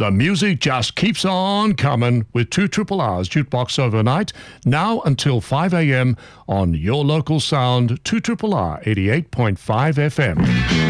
The music just keeps on coming with 2RRR's Jukebox Overnight, now until 5 a.m. on your local sound, 2RRR 88.5 FM.